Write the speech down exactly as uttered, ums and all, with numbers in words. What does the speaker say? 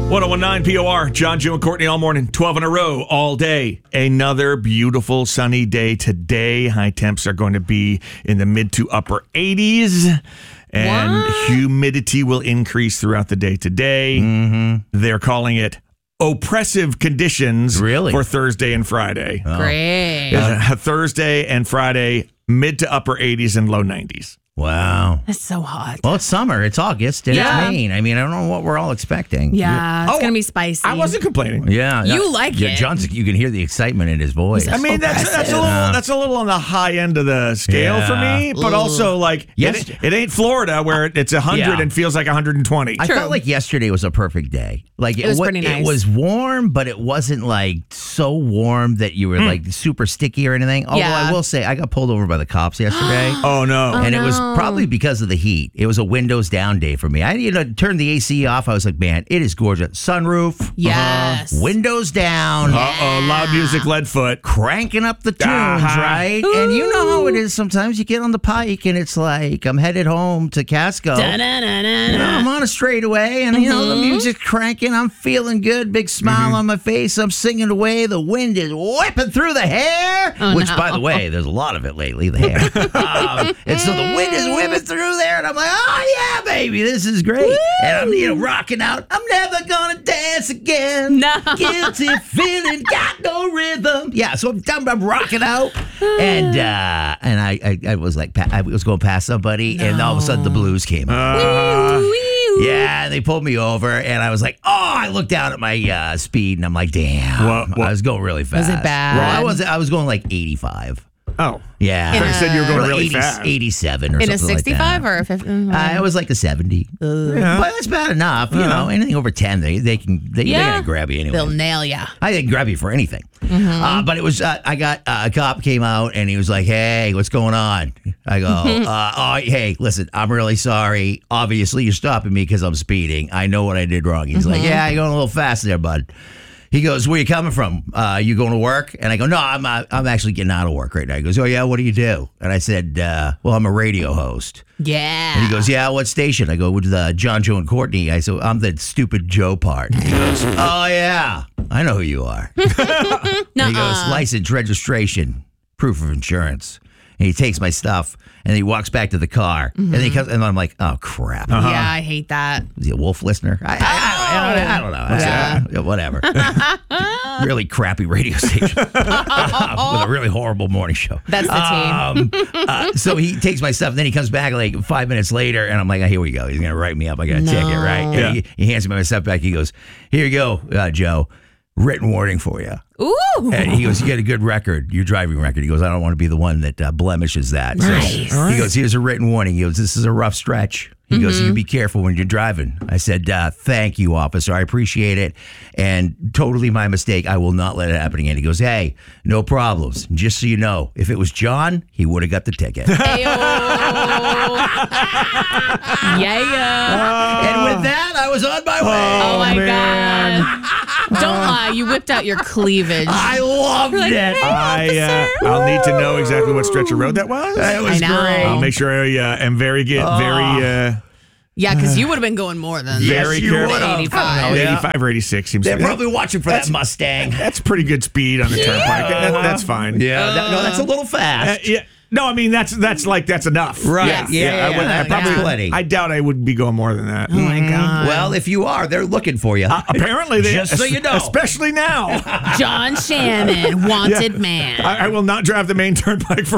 one oh one nine P O R, John, Joe, and Courtney all morning, twelve in a row, all day. Another beautiful sunny day today. High temps are going to be in the mid to upper eighties. And what? Humidity will increase throughout the day today. Mm-hmm. They're calling it oppressive conditions really? for Thursday and Friday. Oh. Great. Uh, Thursday and Friday, mid to upper eighties and low nineties. Wow. That's so hot. Well, it's summer. It's August. And Yeah. it's Maine. I mean, I don't know what we're all expecting. Yeah, it's Oh, going to be spicy. I wasn't complaining. Yeah. You yeah. like yeah, it. John's, you can hear the excitement in his voice. I mean, that's that's a little Yeah. that's a little on the high end of the scale Yeah. for me, but also like Yes. it, it ain't Florida where it's one hundred Yeah. and feels like one hundred twenty. I True. felt like yesterday was a perfect day. Like It was wa- pretty nice. It was warm, but it wasn't like so warm that you were like super sticky or anything. Although Yeah. I will say, I got pulled over by the cops yesterday. Oh no. and it was no. probably because of the heat. It was a windows down day for me. I you know turned the A C off. I was like, man, it is gorgeous. Sunroof, Yes. uh-huh, windows down, Uh oh, loud music, lead foot. cranking up the tunes, Uh-huh. right? And you know how it is. Sometimes you get on the pike and it's like I'm headed home to Casco. Da-na-na-na. You know, I'm on a straightaway, and you know the Mm-hmm. music's cranking. I'm feeling good, big smile on my face. I'm singing away. The wind is whipping through the hair, Oh, which, no. by the way, there's a lot of it lately. The hair, um, and so the wind is whipping through there, and I'm like, oh yeah, baby, this is great. Woo! And I'm you know rocking out. I'm never gonna dance again. No. Guilty feeling, got no rhythm. Yeah, so I'm, I'm, I'm rocking out, and uh, and I, I I was like pa- I was going past somebody, and all of a sudden the blues came on. Uh, Wee-oo. Yeah, they pulled me over, and I was like, "Oh!" I looked down at my uh, speed, and I'm like, "Damn!" What- what- I was going really fast. it bad? Well, I was. I was going like eighty-five. oh. Yeah, I thought you said you were going Or like really eighty, fast. eighty-seven or In a something like sixty-five that. or a fifty? Uh, it was like a seventy, Yeah. but that's bad enough. You know, anything over ten, they they can they Yeah. they're gonna grab you anyway. They'll nail ya. I didn't grab you for anything. Uh, but it was, uh, I got, uh, a cop came out and he was like, hey, what's going on? I go, uh, oh, hey, listen, I'm really sorry. Obviously, you're stopping me because I'm speeding. I know what I did wrong. He's like, yeah, you're going a little fast there, bud. He goes, where you coming from? Uh, you going to work? And I go, no, I'm uh, I'm actually getting out of work right now. He goes, oh, yeah, what do you do? And I said, uh, well, I'm a radio host. Yeah. And he goes, yeah, what station? I go, with uh, John, Joe, and Courtney. I said, I'm the stupid Joe part. He goes, oh, yeah, I know who you are. And he goes, license, registration, proof of insurance. And he takes my stuff and he walks back to the car. And then he comes, and I'm like, oh, crap. Uh-huh. Yeah, I hate that. Is he a wolf listener? I, I, I, I, don't, I don't know. Yeah. Yeah, whatever. Really crappy radio station with a really horrible morning show. That's the team. Um, uh, so he takes my stuff, and then he comes back like five minutes later, and I'm like, oh, here we go. He's going to write me up. I got a No. ticket, right? And Yeah. he, he hands me my stuff back. He goes, here you go, uh, Joe. Written warning for you. Ooh. And he goes, you get a good record, your driving record. He goes, I don't want to be the one that uh, blemishes that. So Nice. he goes, here's a written warning. He goes, this is a rough stretch. He goes, you be careful when you're driving. I said, uh, thank you, officer. I appreciate it. And totally my mistake. I will not let it happen again. He goes, hey, no problems. Just so you know, if it was John, he would have got the ticket. Ayo. yeah. And with that, I was on my way. Oh, my man. God. Don't lie. You whipped out your cleavage. I loved Like, it. hey. I, uh, I'll need to know exactly what stretch of road that was. It was I know. great. I'll make sure I uh, am very good, very, uh, Yeah, because you would have been going more than Yes, very you careful. would've. eighty-five. oh, Yeah. eighty-five or eighty-six seems They're to be. probably watching for that Mustang. That's pretty good speed on the turnpike. That- that's fine. Yeah, that, no, that's a little Uh, fast. yeah. No, I mean that's that's like that's enough. Right. Yes. Yeah, I, yeah, wouldn't- I yeah. probably. That's plenty. I doubt I would be going more than that. Oh, my God. Well, if you are, they're looking for you. Uh, apparently, they, Just so you know. especially now, John Shannon, wanted man. I, I will not drive the main turnpike for